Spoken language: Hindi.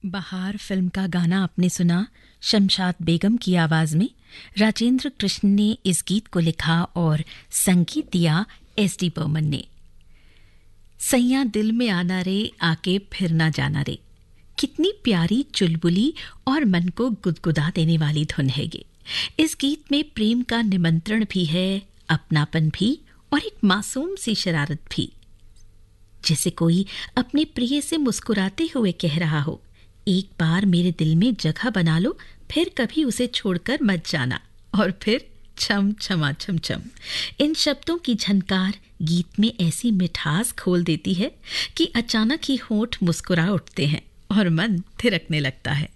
बहार फिल्म का गाना आपने सुना शमशाद बेगम की आवाज में। राजेंद्र कृष्ण ने इस गीत को लिखा और संगीत दिया एस.डी. बर्मन ने। सैया दिल में आना रे, आके फिर ना जाना रे, कितनी प्यारी चुलबुली और मन को गुदगुदा देने वाली धुन है ये। इस गीत में प्रेम का निमंत्रण भी है, अपनापन भी और एक मासूम सी शरारत भी, जैसे कोई अपने प्रिय से मुस्कुराते हुए कह रहा हो, एक बार मेरे दिल में जगह बना लो, फिर कभी उसे छोड़कर मत जाना। और फिर छम छमा छम छम। इन शब्दों की झनकार गीत में ऐसी मिठास खोल देती है कि अचानक ही होंठ मुस्कुरा उठते हैं और मन थिरकने लगता है।